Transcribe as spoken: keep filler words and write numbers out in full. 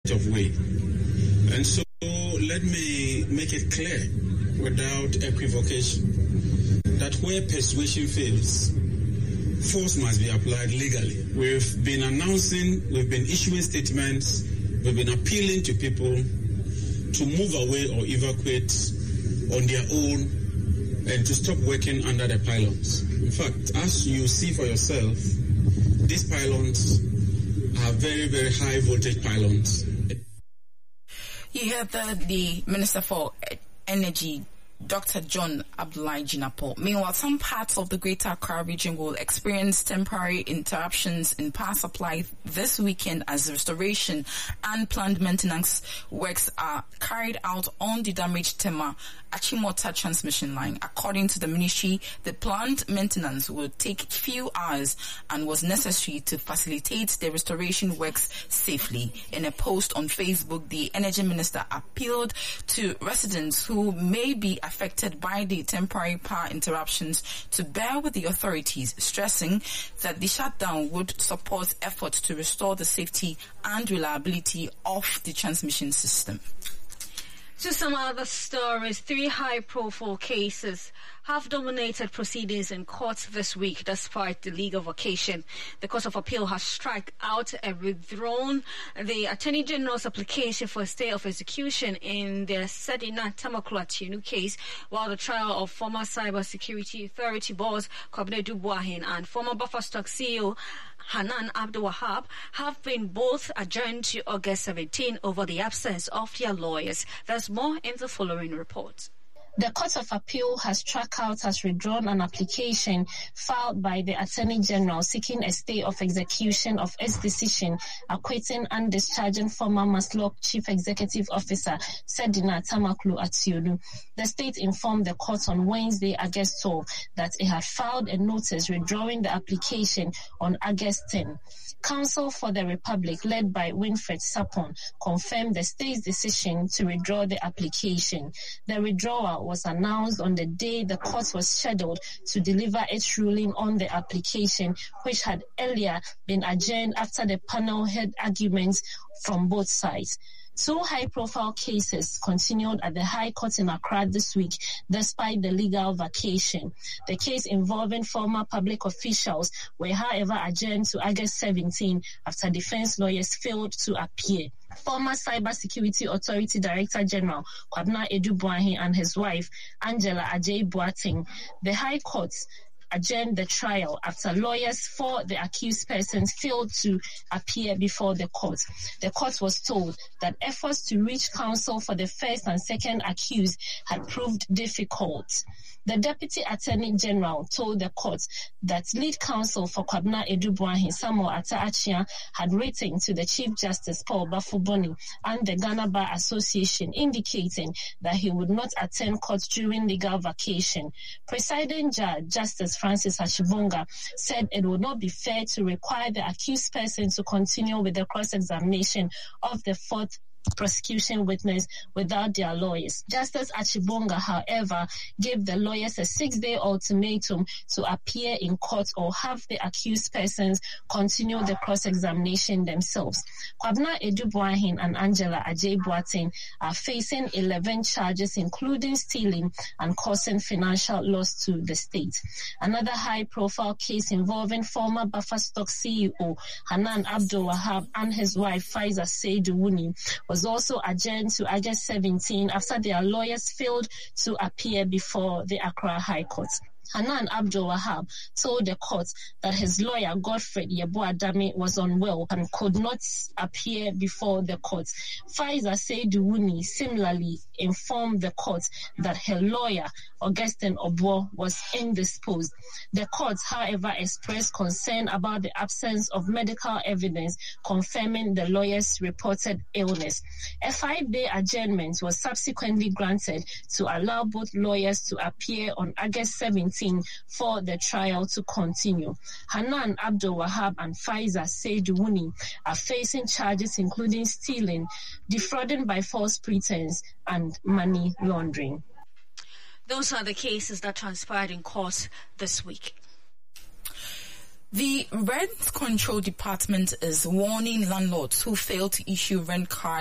of way. And so let me make it clear without equivocation that where persuasion fails, force must be applied legally. We've been announcing, we've been issuing statements, we've been appealing to people to move away or evacuate on their own and to stop working under the pylons. In fact, as you see for yourself, these pylons are very, very high voltage pylons. You heard the, the Minister for Energy, Doctor John Abdullahi Jinapor. Meanwhile, some parts of the Greater Accra region will experience temporary interruptions in power supply this weekend as restoration and planned maintenance works are carried out on the damaged Tema Achimota transmission line. According to the ministry, the planned maintenance will take few hours and was necessary to facilitate the restoration works safely. In a post on Facebook, the Energy Minister appealed to residents who may be affected by the temporary power interruptions to bear with the authorities, stressing that the shutdown would support efforts to restore the safety and reliability of the transmission system. To some other stories, three high-profile cases have dominated proceedings in courts this week despite the legal vacation. The Court of Appeal has struck out and withdrawn the Attorney General's application for a stay of execution in the Sedina Tamakula Atienu case, while the trial of former Cyber Security Authority boss Kwabena Aduboahen and former Buffer Stock C E O Hanan Abdul Wahab have been both adjourned to August seventeenth over the absence of their lawyers. There's more in the following report. The Court of Appeal has struck out has withdrawn an application filed by the Attorney General seeking a stay of execution of its decision acquitting and discharging former Maslock Chief Executive Officer Sedina Tamakulu Atienu. The state informed the court on Wednesday, August twelfth, that it had filed a notice withdrawing the application on August tenth. Counsel for the Republic, led by Winfred Sapon, confirmed the state's decision to withdraw the application. The withdrawal was announced on the day the court was scheduled to deliver its ruling on the application, which had earlier been adjourned after the panel heard arguments from both sides. Two high-profile cases continued at the High Court in Accra this week despite the legal vacation. The case involving former public officials were, however, adjourned to August seventeenth after defense lawyers failed to appear. Former Cyber Security Authority Director General Kwabena Aduboahen and his wife, Angela Ajayi Boateng, the High Court adjourned the trial after lawyers for the accused persons failed to appear before the court. The court was told that efforts to reach counsel for the first and second accused had proved difficult. The Deputy Attorney General told the court that lead counsel for Kwabena Aduboahen, Samuel Ata-Achia, had written to the Chief Justice Paul Bafuboni and the Ghana Bar Association indicating that he would not attend court during legal vacation. Presiding Judge Justice Francis Achibonga said it would not be fair to require the accused person to continue with the cross-examination of the fourth prosecution witness without their lawyers. Justice Achibonga, however, gave the lawyers a six-day ultimatum to appear in court or have the accused persons continue the cross-examination themselves. Kwabena Aduboahen and Angela Ajayi Boateng are facing eleven charges, including stealing and causing financial loss to the state. Another high-profile case involving former Buffer Stock C E O Hanan Abdul Wahab and his wife Faiza Seidu Wuni was also adjourned to August seventeenth after their lawyers failed to appear before the Accra High Court. Hanan Abdul Wahab told the court that his lawyer Godfred Yeboah-Dame was unwell and could not appear before the court. Faiza Seidu Wuni similarly informed the court that her lawyer Augustine Obo was indisposed. The court, however, expressed concern about the absence of medical evidence confirming the lawyer's reported illness. A five-day adjournment was subsequently granted to allow both lawyers to appear on August seventeenth for the trial to continue. Hanan Abdul Wahab and Faiza Seidu Wuni are facing charges including stealing, defrauding by false pretense, and money laundering. Those are the cases that transpired in court this week. The Rent Control Department is warning landlords who fail to issue rent cards